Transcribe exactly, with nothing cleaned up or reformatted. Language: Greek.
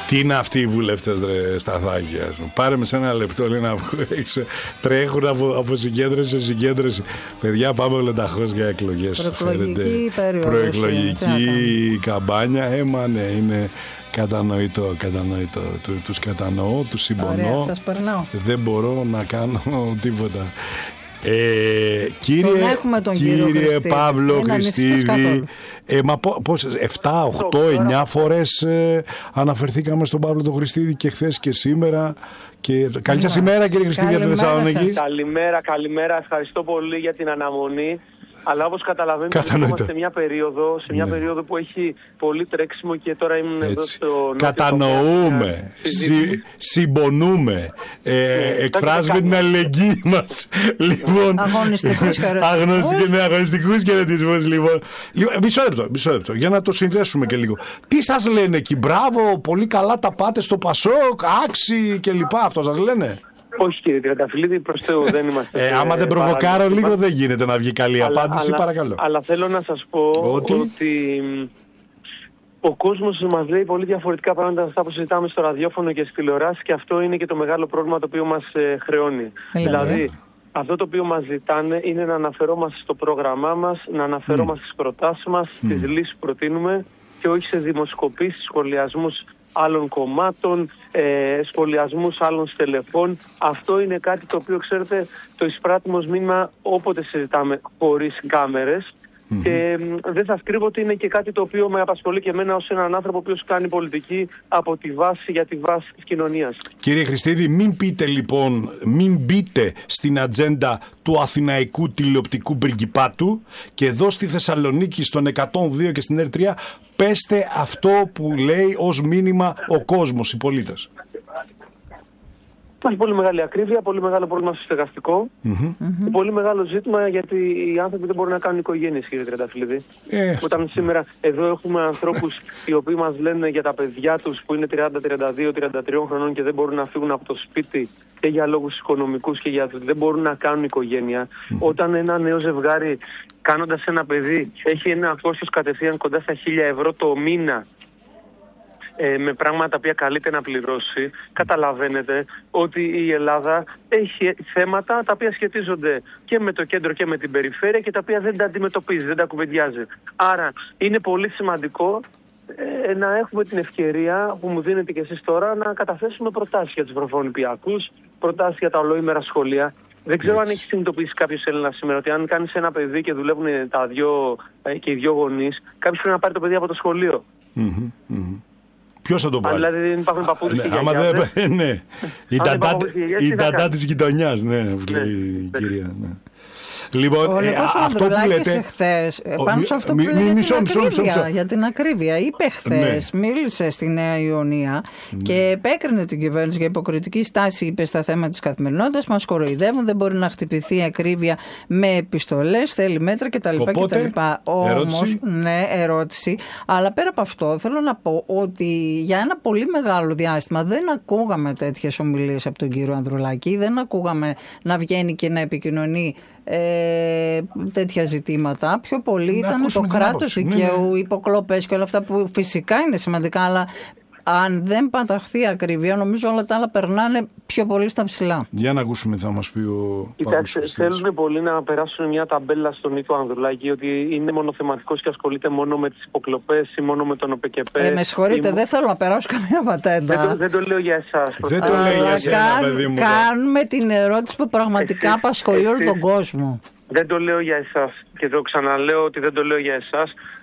Τι είναι αυτοί οι βουλευτές, ρε Σταθάκη? Πάρε με σε ένα λεπτό, λέει, να βγω. Τρέχουν από, από συγκέντρωση σε συγκέντρωση. Παιδιά, πάμε ολοταχώς για εκλογές. Προεκλογική περίοδος. Προεκλογική καμπάνια. Έμα, ναι, είναι κατανοητό, κατανοητό. Του, τους κατανοώ, τους συμπονώ. Ωραία, σας περνάω. Δεν μπορώ να κάνω τίποτα. Ε, κύριε τον έχουμε τον κύριο κύριε Παύλο Χριστίδη, ε, μα πώς, επτά, οκτώ, εννιά φορές ε, αναφερθήκαμε στον Παύλο τον Χριστίδη και χθες και σήμερα. Και... Καλή σας ημέρα, κύριε Χριστίδη, από τη Θεσσαλονίκη. Καλημέρα, καλημέρα. Ευχαριστώ πολύ για την αναμονή. Αλλά όπως καταλαβαίνετε, είμαστε σε μια περίοδο, σε μια ναι. περίοδο που έχει πολύ τρέξιμο και τώρα ήμουν εδώ στο κατανοούμε, συ, συμπονούμε, ε, ναι, εκφράζουμε την αλληλεγγύη μας. Λοιπόν, αγωνιστικούς χαιρετισμούς. Λοιπόν. Λοιπόν, μισό λεπτό, μισό λεπτό, για να το συνδέσουμε και λίγο. Τι σας λένε εκεί? Μπράβο, πολύ καλά τα πάτε στο Πασόκ, άξι και λοιπά, αυτό σας λένε? Όχι, κύριε Τριανταφυλλίδη, προς Θεού, δεν είμαστε. Ε, άμα δεν προβοκάρω λίγο, δεν γίνεται να βγει καλή αλλά, απάντηση, αλλά, παρακαλώ. Αλλά θέλω να σας πω ότι, ότι ο κόσμος μας λέει πολύ διαφορετικά πράγματα από αυτά που συζητάμε στο ραδιόφωνο και στις τηλεοράσεις, και αυτό είναι και το μεγάλο πρόβλημα το οποίο μας ε, χρεώνει. Έλα, δηλαδή, ε. αυτό το οποίο μας ζητάνε είναι να αναφερόμαστε στο πρόγραμμά μας, να αναφερόμαστε mm. στις προτάσεις μας, mm. στις λύσεις που προτείνουμε, και όχι σε δημοσκοπήσεις, σχολιασμούς άλλων κομμάτων, ε, σχολιασμούς άλλων στελεχών. Αυτό είναι κάτι το οποίο, ξέρετε, το εισπράττουμε ως μήνυμα όποτε συζητάμε χωρίς κάμερες. Mm-hmm. Και ε, δεν σας κρύβω ότι είναι και κάτι το οποίο με απασχολεί και εμένα ως έναν άνθρωπο ο οποίος κάνει πολιτική από τη βάση για τη βάση της κοινωνίας. Κύριε Χριστίδη, μην πείτε λοιπόν, μην μπείτε στην ατζέντα του αθηναϊκού τηλεοπτικού πριγκιπάτου, και εδώ στη Θεσσαλονίκη στον εκατόν δύο και στην Ερ τρία πέστε αυτό που λέει ως μήνυμα ο κόσμος, οι πολίτες. Υπάρχει πολύ μεγάλη ακρίβεια, πολύ μεγάλο πρόβλημα στο στεγαστικό. Mm-hmm. Πολύ μεγάλο ζήτημα, γιατί οι άνθρωποι δεν μπορούν να κάνουν οικογένειες, κύριε Τριανταφυλλίδη. Ε, Όταν σήμερα εδώ έχουμε ανθρώπους οι οποίοι μας λένε για τα παιδιά τους που είναι τριάντα, τριάντα δύο, τριάντα τρία χρονών και δεν μπορούν να φύγουν από το σπίτι και για λόγους οικονομικούς και για δεν μπορούν να κάνουν οικογένεια. Mm-hmm. Όταν ένα νέο ζευγάρι, κάνοντας ένα παιδί, έχει ένα κόστος κατευθείαν κοντά στα χίλια ευρώ το μήνα, με πράγματα που καλείται να πληρώσει, καταλαβαίνετε ότι η Ελλάδα έχει θέματα τα οποία σχετίζονται και με το κέντρο και με την περιφέρεια και τα οποία δεν τα αντιμετωπίζει, δεν τα κουβεντιάζει. Άρα είναι πολύ σημαντικό ε, να έχουμε την ευκαιρία που μου δίνετε και εσείς τώρα να καταθέσουμε προτάσεις για τους βρεφονιπιακούς, προτάσεις για τα ολοήμερα σχολεία. Δεν ξέρω Έτσι. αν έχει συνειδητοποιήσει κάποιος Έλληνας σήμερα ότι αν κάνεις ένα παιδί και δουλεύουν τα δυο, ε, και οι δυο γονείς, κάποιος πρέπει να πάρει το παιδί από το σχολείο. Mm-hmm, mm-hmm. Ποιος θα το πάρει? Δηλαδή δεν υπάρχουν παππούδες και γιαγιάδες. Ναι, η τατά της γειτονιάς, ναι, λέει η κυρία. Λοιπόν, ο Νίκος Ανδρουλάκης εχθές, πάνω σε αυτό που λέει για την ακρίβεια, είπε χθες, μίλησε στη Νέα Ιωνία και επέκρινε την κυβέρνηση για υποκριτική στάση, είπε, στα θέματα της καθημερινότητας, μας κοροϊδεύουν, δεν μπορεί να χτυπηθεί η ακρίβεια με επιστολές, θέλει μέτρα κτλ. Όμως, ναι, ερώτηση. Αλλά πέρα από αυτό, θέλω να πω ότι για ένα πολύ μεγάλο διάστημα δεν ακούγαμε τέτοιες ομιλίες από τον κύριο Ανδρουλάκη, δεν ακούγαμε να βγαίνει και να επικοινωνεί Ε, τέτοια ζητήματα. Πιο πολύ να ήταν το κράτος δικαίου, ναι, ναι. υποκλοπές και όλα αυτά που φυσικά είναι σημαντικά, αλλά αν δεν παταχθεί ακρίβεια, νομίζω όλα τα άλλα περνάνε πιο πολύ στα ψηλά. Για να ακούσουμε, θα μας πει ο Κοιτάξτε, θέλουν πολύ να περάσουν μια ταμπέλα στον Νίκο Ανδρουλάκη ότι είναι μονοθεματικός και ασχολείται μόνο με τις υποκλοπές ή μόνο με τον ΟΠΕΚΕΠΕ. Ε, με συγχωρείτε, ή... δεν θέλω να περάσω καμία πατέντα. Δεν το, δεν το λέω για εσάς. Δεν το λέω για εσένα, παιδί μου. Κάνουμε την ερώτηση που πραγματικά εσείς, απασχολεί εσείς, όλο τον κόσμο. Δεν το λέω για εσάς και το ξαναλέω ότι δεν το λέω για εσάς.